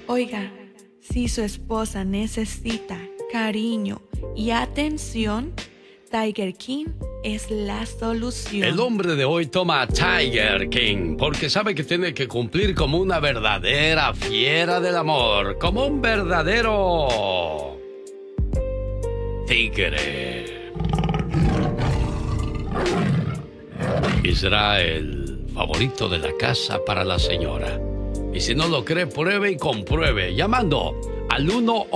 Oiga, si su esposa necesita cariño y atención, Tiger King es la solución. El hombre de hoy toma a Tiger King porque sabe que tiene que cumplir como una verdadera fiera del amor, como un verdadero tigre. Y será el favorito de la casa para la señora. Y si no lo cree, pruebe y compruebe llamando al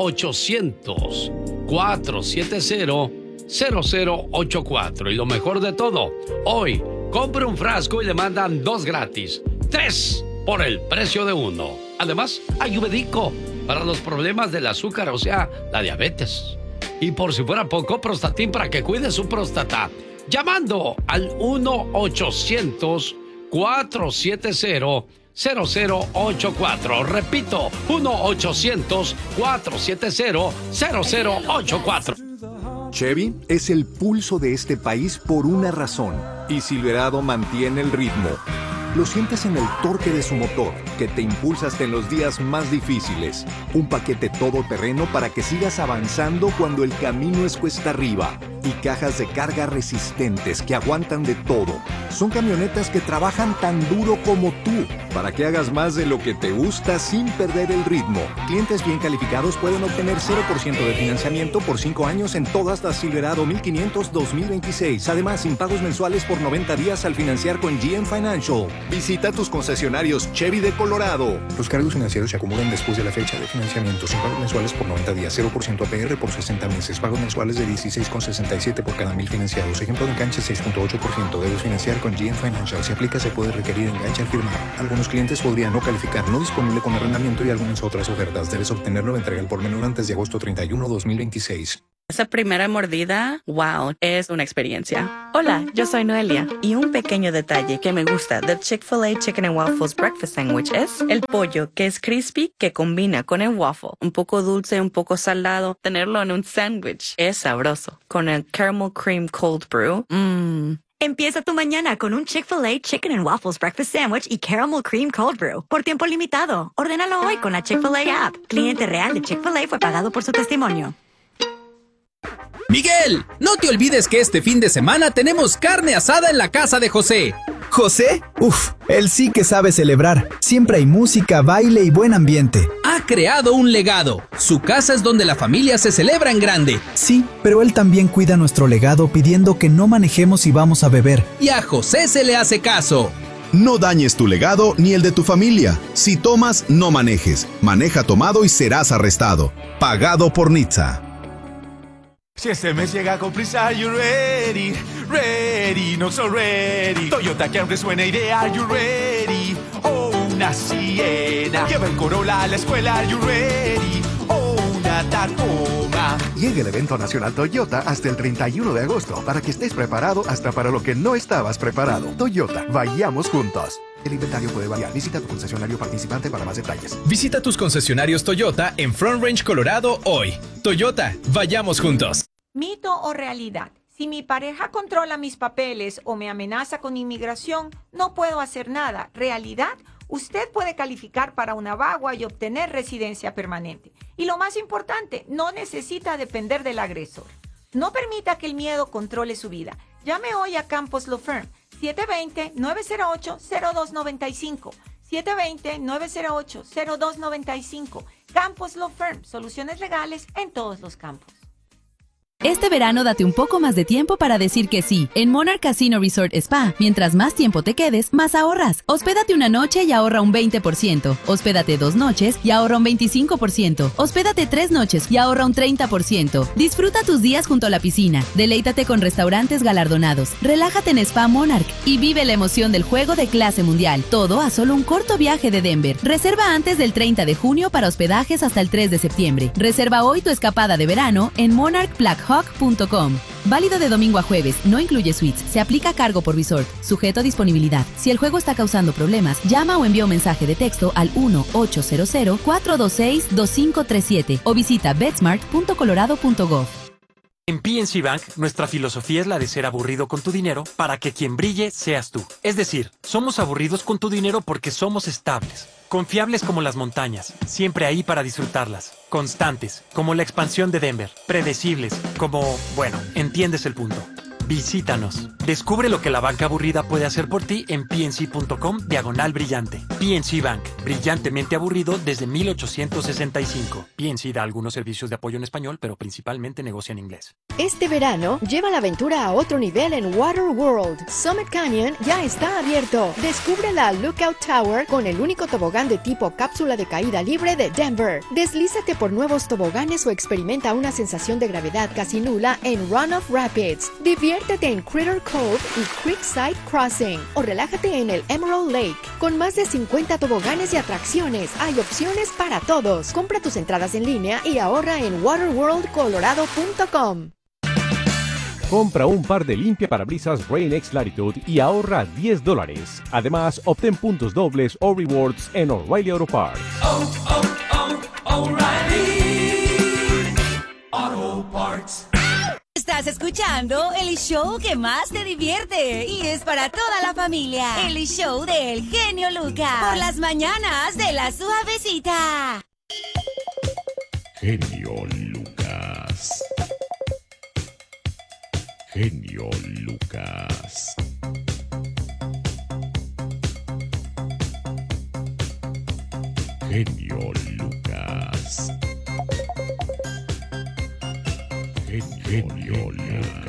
1-800-470-0084. Y lo mejor de todo, hoy compre un frasco y le mandan 2 gratis. 3 por el precio de 1. Además, ayurvédico para los problemas del azúcar, o sea, la diabetes. Y por si fuera poco, Prostatin para que cuide su próstata. Llamando al 1-800-470-0084. Repito, 1-800-470-0084. Chevy es el pulso de este país por una razón, y Silverado mantiene el ritmo. Lo sientes en el torque de su motor, que te impulsa hasta en los días más difíciles. Un paquete todoterreno para que sigas avanzando cuando el camino es cuesta arriba. Y cajas de carga resistentes que aguantan de todo. Son camionetas que trabajan tan duro como tú, para que hagas más de lo que te gusta sin perder el ritmo. Clientes bien calificados pueden obtener 0% de financiamiento por 5 años en todas las Silverado 1500 2026. Además, sin pagos mensuales por 90 días al financiar con GM Financial. Visita tus concesionarios Chevy de Colorado. Los cargos financieros se acumulan después de la fecha de financiamiento, sin pagos mensuales por 90 días, 0% APR por 60 meses, pagos mensuales de 16,67 por cada 1000 financiados. Ejemplo de enganche 6.8%. Debes financiar con GM Financial. Si aplica, se puede requerir enganche al firmar. Algunos clientes podrían no calificar. No disponible con arrendamiento y algunas otras ofertas. Debes obtenerlo de entrega al por menor antes de agosto 31, 2026. Esa primera mordida, wow, es una experiencia. Hola, yo soy Noelia y un pequeño detalle que me gusta del Chick-fil-A Chicken and Waffles Breakfast Sandwich es el pollo que es crispy que combina con el waffle. Un poco dulce, un poco salado. Tenerlo en un sándwich es sabroso. Con el Caramel Cream Cold Brew, Empieza tu mañana con un Chick-fil-A Chicken and Waffles Breakfast Sandwich y Caramel Cream Cold Brew. Por tiempo limitado. Ordénalo hoy con la Chick-fil-A app. Cliente real de Chick-fil-A fue pagado por su testimonio. Miguel, no te olvides que este fin de semana tenemos carne asada en la casa de José. ¿José? Uf, él sí que sabe celebrar. Siempre hay música, baile y buen ambiente. Ha creado un legado. Su casa es donde la familia se celebra en grande. Sí, pero él también cuida nuestro legado pidiendo que no manejemos si vamos a beber. Y a José se le hace caso. No dañes tu legado ni el de tu familia. Si tomas, no manejes. Maneja tomado y serás arrestado. Pagado por Nizza. Si este mes llega con prisa, are you ready? Ready, not so ready. Toyota que aunque suene idea, are you ready? Oh, una Siena. Lleva el Corolla a la escuela, are you ready? Oh, una Tacoma. Llega el evento nacional Toyota hasta el 31 de agosto para que estés preparado hasta para lo que no estabas preparado. Toyota, vayamos juntos. El inventario puede variar. Visita tu concesionario participante para más detalles. Visita tus concesionarios Toyota en Front Range, Colorado, hoy. Toyota, vayamos juntos. ¿Mito o realidad? Si mi pareja controla mis papeles o me amenaza con inmigración, no puedo hacer nada. ¿Realidad? Usted puede calificar para una VAWA y obtener residencia permanente. Y lo más importante, no necesita depender del agresor. No permita que el miedo controle su vida. Llame hoy a Campos Law Firm. 720-908-0295. 720-908-0295. Campos Law Firm. Soluciones legales en todos los campos. Este verano date un poco más de tiempo para decir que sí. En Monarch Casino Resort Spa, mientras más tiempo te quedes, más ahorras. Hospédate una noche y ahorra un 20%. Hospédate 2 noches y ahorra un 25%. Hospédate 3 noches y ahorra un 30%. Disfruta tus días junto a la piscina. Deleítate con restaurantes galardonados. Relájate en Spa Monarch y vive la emoción del juego de clase mundial. Todo a solo un corto viaje de Denver. Reserva antes del 30 de junio para hospedajes hasta el 3 de septiembre. Reserva hoy tu escapada de verano en monarchblackhawk.com. Válido de domingo a jueves, no incluye suites, se aplica cargo por resort, sujeto a disponibilidad. Si el juego está causando problemas, llama o envía un mensaje de texto al 1-800-426-2537 o visita betsmart.colorado.gov. En PNC Bank, nuestra filosofía es la de ser aburrido con tu dinero para que quien brille seas tú. Es decir, somos aburridos con tu dinero porque somos estables. Confiables como las montañas, siempre ahí para disfrutarlas. Constantes, como la expansión de Denver. Predecibles, como, bueno, entiendes el punto. Visítanos. Descubre lo que la banca aburrida puede hacer por ti en pnc.com/brillante. PNC Bank. Brillantemente aburrido desde 1865. PNC da algunos servicios de apoyo en español, pero principalmente negocia en inglés. Este verano, lleva la aventura a otro nivel en Water World. Summit Canyon ya está abierto. Descubre la Lookout Tower con el único tobogán de tipo cápsula de caída libre de Denver. Deslízate por nuevos toboganes o experimenta una sensación de gravedad casi nula en Runoff Rapids. Diviértete en Critter Cove y Creekside Crossing o relájate en el Emerald Lake. Con más de 50 toboganes y atracciones, hay opciones para todos. Compra tus entradas en línea y ahorra en waterworldcolorado.com. Compra un par de limpiaparabrisas Rain-X Latitude y ahorra $10. Además, obtén puntos dobles o rewards en O'Reilly Auto Parts. O'Reilly Auto Parts. Estás escuchando el show que más te divierte y es para toda la familia. El show del genio Lucas. Por las mañanas de la suavecita. Genio Lucas. Genio Lucas. Genio Lucas. Genio Lucas.